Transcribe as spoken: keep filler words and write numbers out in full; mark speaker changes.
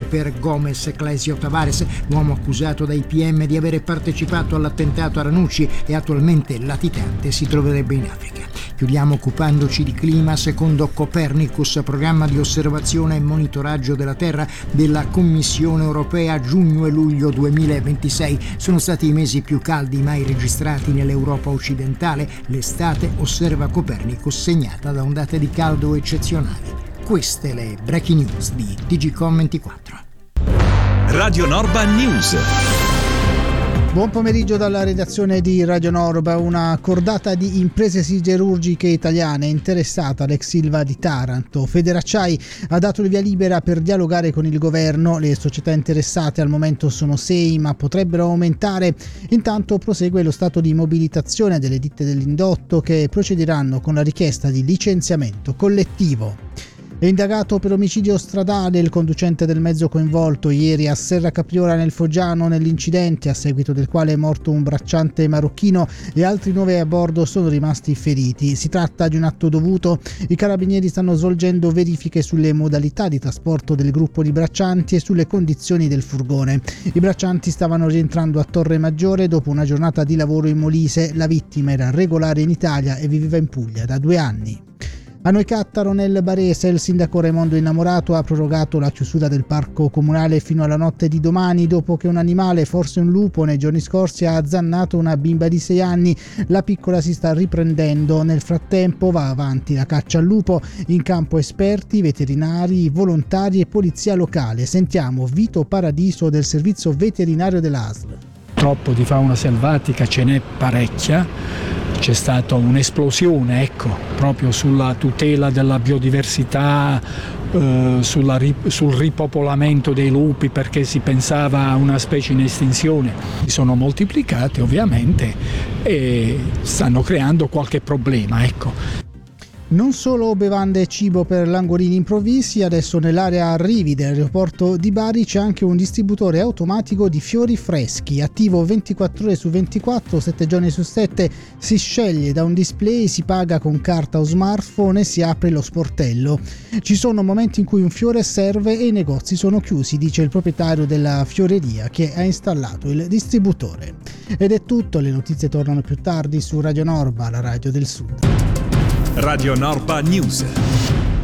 Speaker 1: per Gomez Clesio Tavares, l'uomo accusato dai P M di avere partecipato all'attentato a Ranucci e attualmente latitante si troverebbe in Africa. Chiudiamo occupandoci di clima. Secondo Copernicus, programma di osservazione e monitoraggio della Terra della Commissione europea, giugno e luglio duemilaventisei sono stati i mesi più caldi mai registrati nell'Europa occidentale. L'estate, osserva Copernicus, segnata da ondate di caldo eccezionali. Queste le breaking news di T G Com ventiquattro.
Speaker 2: Radio Norba News.
Speaker 3: Buon pomeriggio dalla redazione di Radio Norba. Una cordata di imprese siderurgiche italiane interessata all'ex Ilva di Taranto. Federacciai ha dato il via libera per dialogare con il governo. Le società interessate al momento sono sei, ma potrebbero aumentare. Intanto prosegue lo stato di mobilitazione delle ditte dell'indotto, che procederanno con la richiesta di licenziamento collettivo. È indagato per omicidio stradale il conducente del mezzo coinvolto ieri a Serra Capriora nel Foggiano nell'incidente, a seguito del quale è morto un bracciante marocchino e altri nove a bordo sono rimasti feriti. Si tratta di un atto dovuto. I carabinieri stanno svolgendo verifiche sulle modalità di trasporto del gruppo di braccianti e sulle condizioni del furgone. I braccianti stavano rientrando a Torre Maggiore dopo una giornata di lavoro in Molise. La vittima era regolare in Italia e viveva in Puglia da due anni. A Noicattaro nel Barese il sindaco Raimondo Innamorato ha prorogato la chiusura del parco comunale fino alla notte di domani, dopo che un animale, forse un lupo, nei giorni scorsi ha azzannato una bimba di sei anni. La piccola si sta riprendendo. Nel frattempo va avanti la caccia al lupo, in campo esperti, veterinari, volontari e polizia locale. Sentiamo Vito Paradiso del servizio veterinario dell'A S L.
Speaker 4: Troppo di fauna selvatica ce n'è parecchia. C'è stata un'esplosione, ecco, proprio sulla tutela della biodiversità, eh, sulla, sul ripopolamento dei lupi, perché si pensava a una specie in estinzione. Si sono moltiplicate ovviamente e stanno creando qualche problema, ecco.
Speaker 3: Non solo bevande e cibo per langorini improvvisi, adesso nell'area arrivi dell'aeroporto di Bari c'è anche un distributore automatico di fiori freschi, attivo ventiquattro ore su ventiquattro, sette giorni su sette, si sceglie da un display, si paga con carta o smartphone e si apre lo sportello. Ci sono momenti in cui un fiore serve e i negozi sono chiusi, dice il proprietario della fioreria che ha installato il distributore. Ed è tutto, le notizie tornano più tardi su Radio Norba, la radio del Sud.
Speaker 2: Radio Norba News.